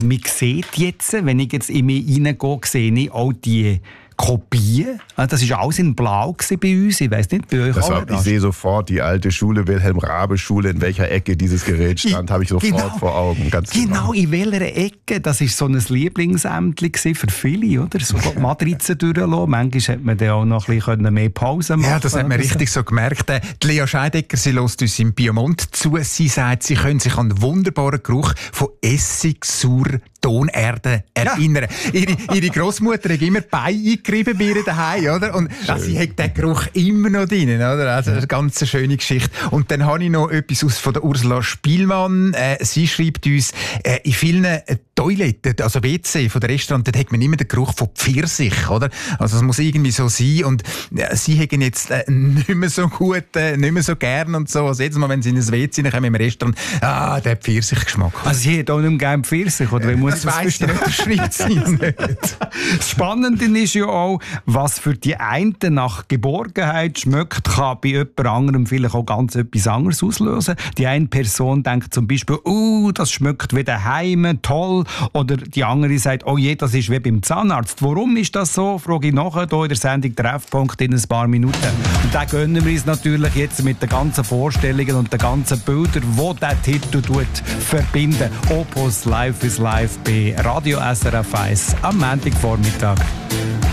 Man sieht jetzt, wenn ich jetzt in mich reingehe, sehe ich auch die Kopien. Das war alles in Blau bei uns. Ich weiss nicht, bei euch auch. Ich sehe sofort die alte Schule, Wilhelm-Raabe-Schule, in welcher Ecke dieses Gerät stand, habe ich sofort vor Augen. Ganz genau, in welcher Ecke. Das war so ein Lieblingsämtchen für viele, oder? So die Matrizen durchlassen. Manchmal hat man dann auch noch ein bisschen mehr Pause machen. Ja, das hat man richtig so gemerkt. Die Lea Scheidegger, sie hört uns im Piemont zu. Sie sagt, sie können sich an den wunderbaren Geruch von Essig, saurer Tonerde erinnern. Ja. Ihre Großmutter hat immer Beine eingerieben bei ihr daheim, oder? Und sie hat den Geruch immer noch drin, oder? Also, eine ganz schöne Geschichte. Und dann habe ich noch etwas von der Ursula Spielmann. Sie schreibt uns, in vielen Toiletten, also WC von der Restaurant, dort hat man immer den Geruch von Pfirsich, oder? Also, das muss irgendwie so sein. Und sie haben jetzt nicht mehr so gut, nicht mehr so gern und so. Also, jedes Mal, wenn sie in ein WC kommen im Restaurant, der Pfirsichgeschmack. Also, sie hat auch nicht mehr gerne Pfirsich, oder? Das weiss ich nicht, der Schweiz nicht. Das Spannende ist ja auch, was für die einen nach Geborgenheit schmeckt, kann bei jemand anderem vielleicht auch ganz etwas anderes auslösen. Die eine Person denkt zum Beispiel, das schmeckt wie daheim, toll. Oder die andere sagt, oh je, das ist wie beim Zahnarzt. Warum ist das so? Frage ich nachher hier in der Sendung Treffpunkt in ein paar Minuten. Und da gönnen wir uns natürlich jetzt mit den ganzen Vorstellungen und den ganzen Bildern, die der Titel verbinden. Opus Life is Life bei Radio SRF 1 am Montagvormittag.